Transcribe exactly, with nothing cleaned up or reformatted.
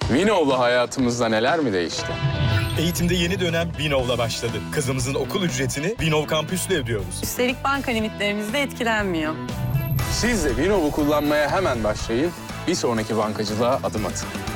Vinov'la hayatımızda neler mi değişti? Eğitimde yeni dönem Vinov'la başladı. Kızımızın okul ücretini Vinov Kampüs'le ödüyoruz. Üstelik banka limitlerimiz de etkilenmiyor. Siz de Vinov'u kullanmaya hemen başlayın. Bir sonraki bankacılığa adım atın.